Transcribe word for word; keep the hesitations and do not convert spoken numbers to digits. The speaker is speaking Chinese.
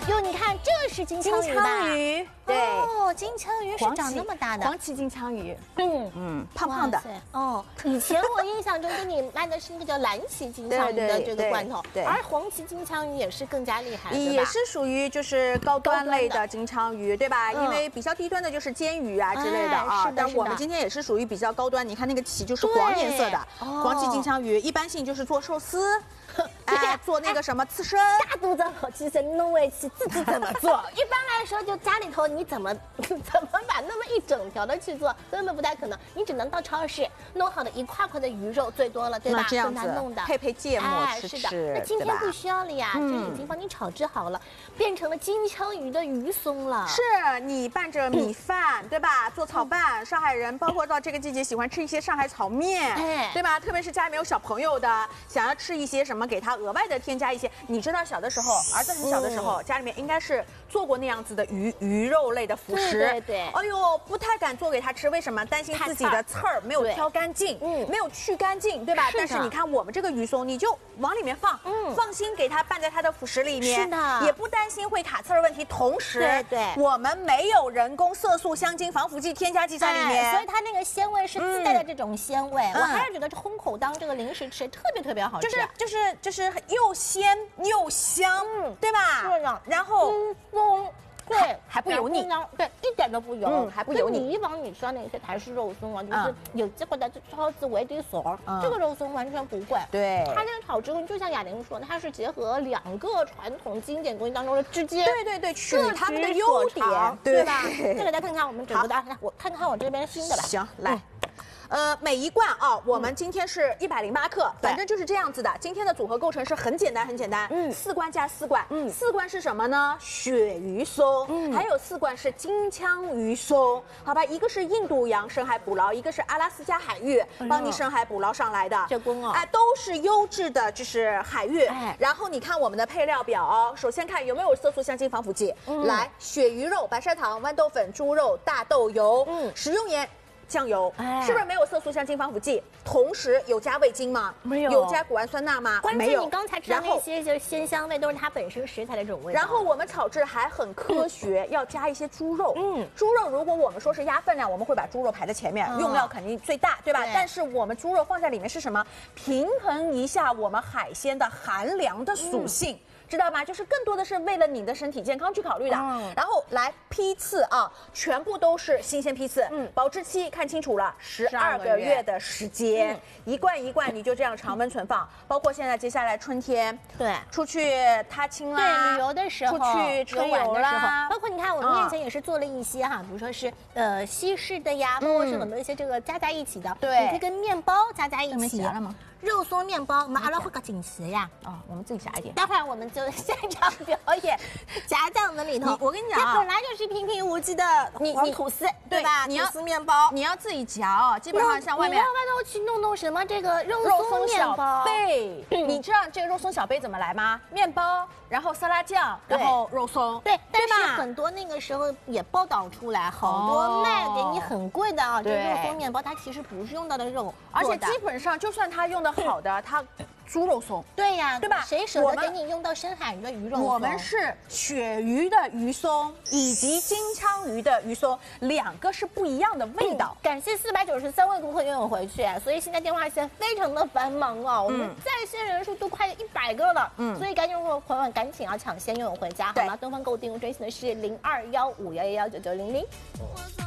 哟，你看这是金枪鱼吧？ 金枪鱼，对， 哦，金枪鱼是长那么大的， 黄鳍金枪鱼， 嗯嗯，胖胖的。 哦，以前我印象中给你卖的是那个叫蓝鳍金枪鱼的这个罐头， 对， 而黄鳍金枪鱼也是更加厉害， 也是属于就是高端类的金枪鱼，对吧？ 嗯、 因为比较低端的就是煎鱼啊之类的啊，哎、但我们今天也是属于比较高端。你看那个鳍就是黄颜色的，哦、黄鳍金枪鱼，一般性就是做寿司。哎，做那个什么刺身， 大肚子好，其实弄味去自己怎么做？一般来说，就家里头你怎么怎么把那么一整条的去做，根本不太可能。你只能到超市弄好的一块块的鱼肉最多了，对吧？ 这样子弄的， 配配芥末吃吃。是的，那今天不需要了呀，这已经帮你炒制好了，变成了金枪鱼的鱼松了。 是你拌着米饭，对吧？做炒饭，上海人包括到这个季节喜欢吃一些上海炒面，哎，对吧？特别是家里面有小朋友的，想要吃一些什么，给他额外的添加一些。你知道小的时候，儿子很小的时候，家里面应该是做过那样子的鱼鱼肉类的辅食。 对对。 哎呦，不太敢做给他吃，为什么？担心自己的刺儿没有挑干净，嗯，没有去干净，对吧？但是你看我们这个鱼松，你就往里面放，嗯，放心给他拌在他的辅食里面， 是的， 也不担心会卡刺儿问题。同时， 对对， 我们没有人工色素、香精、防腐剂添加剂在里面， 所以它那个鲜味是自带的这种鲜味。我还是觉得这烘口当这个零食吃特别特别好吃， 就是就是就是又鲜又香，嗯，对吧？ 是的， 然后松，对， 还不油腻， 对，一点都不油， 嗯，还不油腻。 你以往你吃那些台式肉松啊，就是有机会的超级为底所，这个肉松完全不会。 对， 它那个炒之后，就像雅玲说，它是结合两个传统经典工艺当中的直接， 对对对，取他们的优点， 对吧？再给大家看看我们整个的，来，我看看我这边新的吧。 行，来。呃，每一罐啊，我们今天是一百零八克，反正就是这样子的。今天的组合构成是很简单，很简单。嗯，四罐加四罐。嗯，四罐是什么呢？鳕鱼松。嗯，还有四罐是金枪鱼松。好吧，一个是印度洋深海捕捞，一个是阿拉斯加海域帮你深海捕捞上来的。 这功哦， 哎，都是优质的，就是海域。哎，然后你看我们的配料表哦，首先看有没有色素、香精、防腐剂。来，鳕鱼肉、白砂糖、豌豆粉、猪肉、大豆油。嗯，食用盐。酱油、哎、是不是没有色素、香精、防腐剂？同时有加味精吗？ 没有。 有加谷氨酸钠吗？ 没有。你刚才吃的那些就是鲜香味，都是它本身食材的这种味道。 然后我们炒制还很科学，嗯、要加一些猪肉。嗯，猪肉如果我们说是压分量，我们会把猪肉排在前面，嗯、用料肯定最大，对吧？对。但是我们猪肉放在里面是什么？平衡一下我们海鲜的寒凉的属性。嗯，知道吗？就是更多的是为了你的身体健康去考虑的。嗯，然后来批次啊，全部都是新鲜批次。嗯，保质期看清楚了，十二个月的时间，嗯、一罐一罐你就这样常温存放。包括现在接下来春天， 对， 出去踏青啦， 对，旅游的时候， 出去春游的时候，包括你看我们面前也是做了一些哈，比如说是呃西式的呀，包括是很多一些这个加在一起的。对，你可以跟面包加在一起。 了吗？ 肉松面包，我们阿拉会搞紧实呀。 哦，我们自己夹一点。 待会儿我们就现场表演，夹在我们里头。 我跟你讲、啊， 它本来就是平平无奇的黄吐司，对吧？ 你要吐司面包， 你要自己夹哦。基本上像外面， 你要外头去弄弄什么这个肉松面包对，你知道这个肉松小杯怎么来吗？面包，然后沙拉酱，然后肉松。 对，但是很多那个时候也报道出来，好多卖给你很贵的啊，这个肉松面包它其实不是用到的肉， 而且基本上就算它用的好的，它。猪肉松， 对呀， 对吧？ 谁舍得给你用到深海鱼的鱼肉松？ 我们是鳕鱼的鱼松以及金枪鱼的鱼松，两个是不一样的味道。 嗯、感谢四百九十三位顾客拥有回去，所以现在电话线非常的繁忙哦，我们在线人数都快一百个了，嗯，所以赶紧朋友们赶紧要抢先拥有回家，好吗？东方购物订物专线的是零二幺五幺幺幺九九零零。